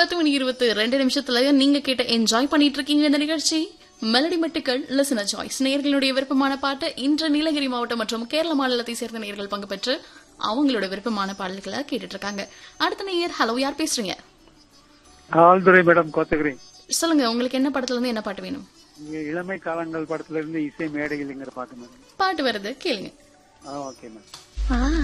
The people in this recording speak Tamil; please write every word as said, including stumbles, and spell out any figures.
பத்து மணி இருபத்தி ரெண்டு நிமிஷத்துல நீங்க கேட்ட என்ஜாய் பண்ணிட்டு இருக்கீங்க இந்த நிகழ்ச்சி மெலடி மெட்டுக்கள் லிசனர் சாய்ஸ். நேயர்களுடைய விருப்பமான பாட்டு இன்று நீலகிரி மாவட்டம் மற்றும் கேரள மாநிலத்தை சேர்ந்த நேயர்கள் பங்கு பெற்று அவங்களோட விருப்பமான பாடல்களை கேட்டுட்டு இருக்காங்க. அடுத்த நேயர், ஹலோ, யார் பேசுறீங்க? ஆல்துரை மேடம், கோத்தகிரி. சொல்லுங்க, உங்களுக்கு என்ன படத்துல இருந்து என்ன பாட்டு வேணும்? இளமை காலங்கள் படத்துல இருந்து இசை மேடைகள்ங்கிற பாட்டு மேடம். பாட்டு வருது, கேளுங்க. Okay madam.